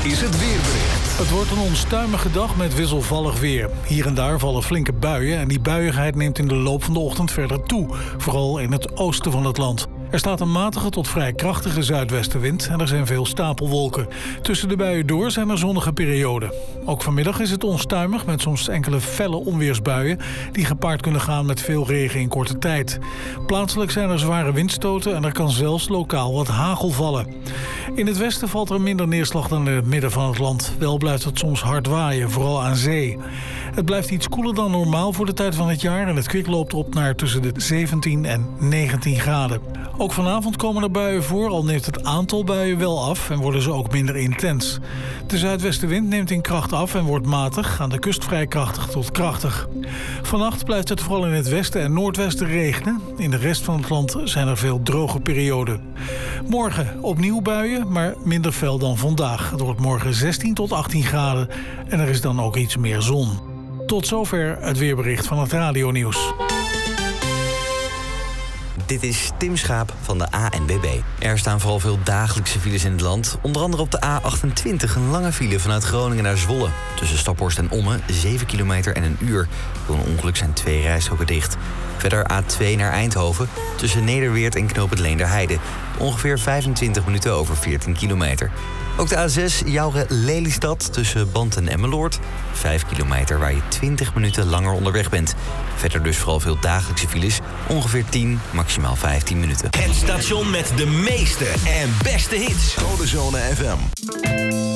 is het weerbericht. Het wordt een onstuimige dag met wisselvallig weer. Hier en daar vallen flinke buien en die buiigheid neemt in de loop van de ochtend verder toe. Vooral in het oosten van het land. Er staat een matige tot vrij krachtige zuidwestenwind en er zijn veel stapelwolken. Tussen de buien door zijn er zonnige perioden. Ook vanmiddag is het onstuimig met soms enkele felle onweersbuien die gepaard kunnen gaan met veel regen in korte tijd. Plaatselijk zijn er zware windstoten en er kan zelfs lokaal wat hagel vallen. In het westen valt er minder neerslag dan in het midden van het land. Wel blijft het soms hard waaien, vooral aan zee. Het blijft iets koeler dan normaal voor de tijd van het jaar en het kwik loopt op naar tussen de 17 en 19 graden. Ook vanavond komen er buien voor, al neemt het aantal buien wel af en worden ze ook minder intens. De zuidwestenwind neemt in kracht af en wordt matig, aan de kust vrij krachtig tot krachtig. Vannacht blijft het vooral in het westen en noordwesten regenen. In de rest van het land zijn er veel droge perioden. Morgen opnieuw buien, maar minder fel dan vandaag. Het wordt morgen 16 tot 18 graden en er is dan ook iets meer zon. Tot zover het weerbericht van het radionieuws. Dit is Tim Schaap van de ANWB. Er staan vooral veel dagelijkse files in het land. Onder andere op de A28 een lange file vanuit Groningen naar Zwolle. Tussen Staphorst en Ommen 7 kilometer en een uur. Door een ongeluk zijn 2 rijstroken dicht. Verder A2 naar Eindhoven tussen Nederweert en Knoop het Leenderheide. Ongeveer 25 minuten over 14 kilometer. Ook de A6 Jouren-Lelystad tussen Band en Emmeloord. 5 kilometer waar je 20 minuten langer onderweg bent. Verder dus vooral veel dagelijkse files. Ongeveer 10, maximaal 15 minuten. Het station met de meeste en beste hits. Codezone FM.